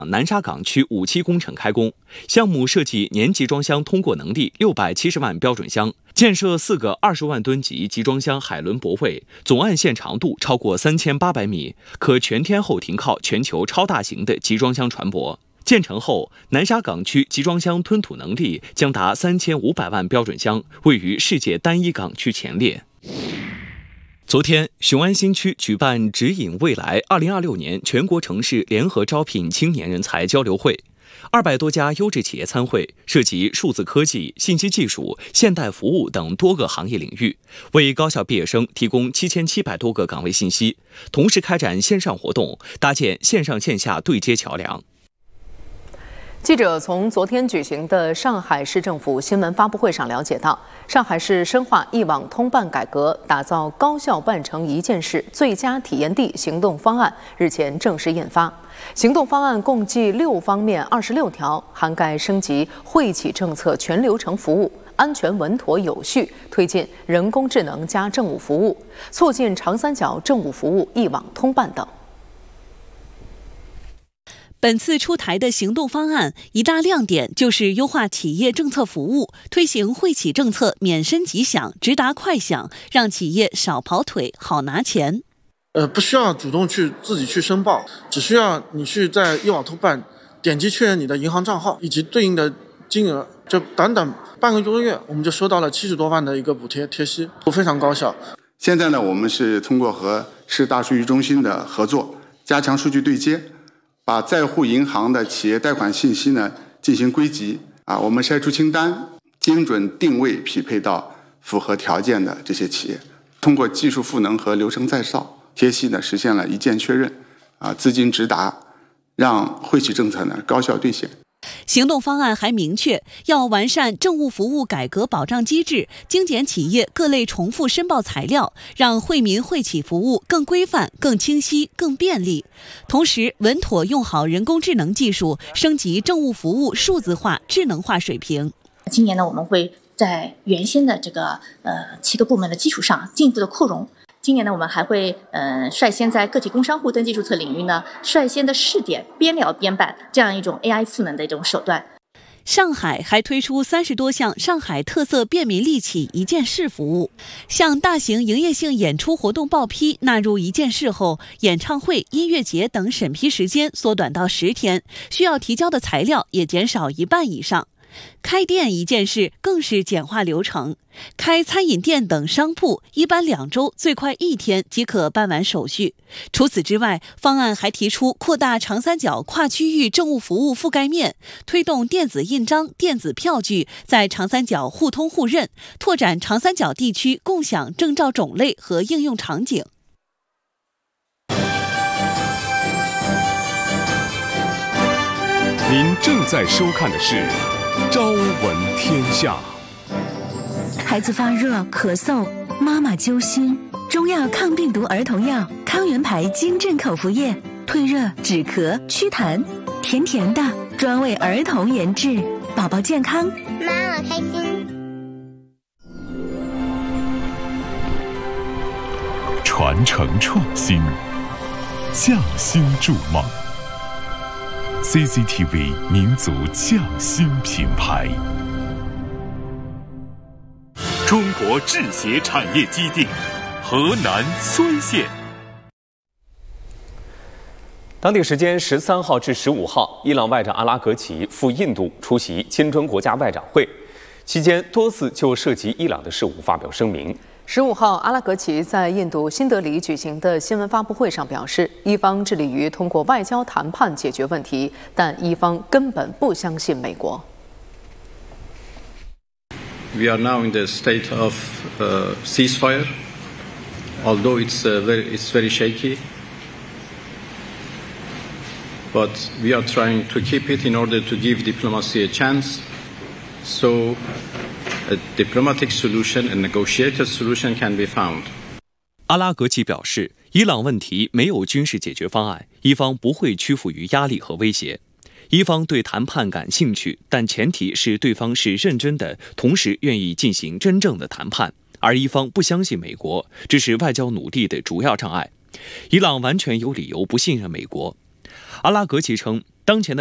南沙港区5期工程开工，项目设计年集装箱通过能力670万标准箱，建设4个20万吨级集装箱海轮泊位，总岸线长度超过3800米，可全天候停靠全球超大型的集装箱船舶。建成后，南沙港区集装箱吞吐能力将达3500万标准箱，位于世界单一港区前列。昨天，雄安新区举办指引未来2026年全国城市联合招聘青年人才交流会，200多家优质企业参会，涉及数字科技、信息技术、现代服务等多个行业领域，为高校毕业生提供7700多个岗位信息，同时开展线上活动，搭建线上线下对接桥梁。 记者从昨天举行的上海市政府新闻发布会上了解到，上海市深化一网通办改革，打造高效办成一件事最佳体验地行动方案日前正式印发。行动方案共计6方面26条，涵盖升级惠企政策全流程服务、安全稳妥有序推进人工智能加政务服务、促进长三角政务服务一网通办等。 本次出台的行动方案一大亮点就是优化企业政策服务，推行惠企政策免申即享、直达快享，让企业少跑腿、好拿钱。 不需要主动自己去申报，只需要你去在一网通办点击确认你的银行账号以及对应的金额，就短短半个多月，我们就收到了70多万的一个补贴贴息，非常高效。 现在呢，我们是通过和市大数据中心的合作，加强数据对接，把在沪银行的企业贷款信息呢进行归集我们筛出清单，精准定位匹配到符合条件的这些企业，通过技术赋能和流程再造，贴息呢实现了一键确认资金直达，让惠企政策呢高效兑现。 行动方案还明确要完善政务服务改革保障机制，精简企业各类重复申报材料，让惠民惠企服务更规范、更清晰、更便利。同时，稳妥用好人工智能技术，升级政务服务数字化、智能化水平。 今年呢，我们会在原先的这个7个部门的基础上进一步的扩容。今年呢，我们还会率先在个体工商户登记注册领域呢，率先的试点边聊边办这样一种 AI 赋能的一种手段。 上海还推出30多项上海特色便民利企一件事服务，向大型营业性演出活动报批纳入一件事后，演唱会、音乐节等审批时间缩短到10天，需要提交的材料也减少1半以上。开店一件事更是简化流程，开餐饮店等商铺一般2周，最快1天即可办完手续。除此之外，方案还提出扩大长三角跨区域政务服务覆盖面，推动电子印章、电子票据在长三角互通互认，拓展长三角地区共享证照种类和应用场景。 您正在收看的是朝闻天下。 孩子发热、咳嗽，妈妈揪心，中药抗病毒儿童药康源牌金镇口服液，退热、止咳、祛痰，甜甜的，专为儿童研制，宝宝健康， 妈妈开心。 传承创新，匠心筑梦。CCTV 民族匠心品牌。中国制鞋产业基地，河南睢县。 当地时间13号至15号，伊朗外长阿拉格齐赴印度出席金砖国家外长会，期间多次就涉及伊朗的事务发表声明。 15号，阿拉格齐在印度新德里举行的新闻发布会上表示，伊方致力于通过外交谈判解决问题，但伊方根本不相信美国。 We are now in the state of ceasefire, although it's very shaky, but we are trying to keep it in order to give diplomacy a chance, so a diplomatic solution, a negotiated solution can be found. 阿拉格齐表示，伊朗问题没有军事解决方案，伊方不会屈服于压力和威胁。伊方对谈判感兴趣，但前提是对方是认真的，同时愿意进行真正的谈判。而伊方不相信美国，这是外交努力的主要障碍。伊朗完全有理由不信任美国。阿拉格齐称， 当前的